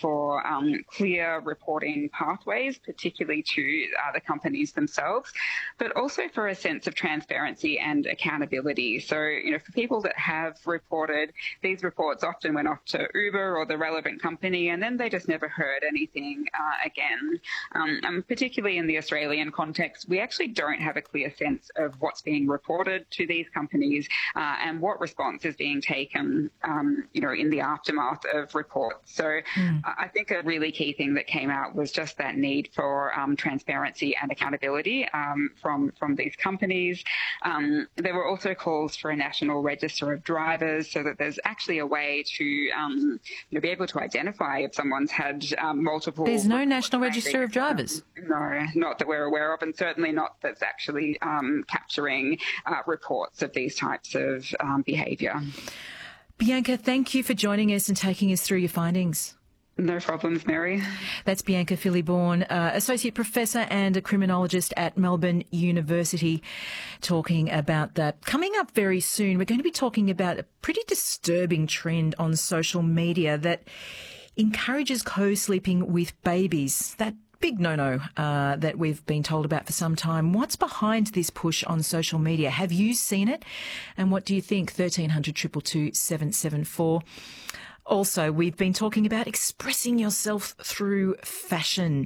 for clear reporting pathways, particularly to the companies themselves, but also for a sense of transparency and accountability. So, for people that have reported, these reports often went off to Uber or the relevant company, and then they just never heard anything again. And particularly in the Australian context, we actually don't have a clear sense of what's being reported to these companies and what response is being taken, in the aftermath of reports. So I think a really key thing that came out was just that need for transparency and accountability from these companies. There were also calls for a national register of drivers so that there's actually a way to be able to identify if someone's had multiple... There's no national register of drivers? No, not that we're aware of, and certainly not that's actually capturing reports of these types of behaviour. Bianca, thank you for joining us and taking us through your findings. No problems, Mary. That's Bianca Philibborn, Associate Professor and a Criminologist at Melbourne University, talking about that. Coming up very soon, we're going to be talking about a pretty disturbing trend on social media that encourages co-sleeping with babies. That big no-no that we've been told about for some time. What's behind this push on social media? Have you seen it? And what do you think? 1300 222 774. Also, we've been talking about expressing yourself through fashion.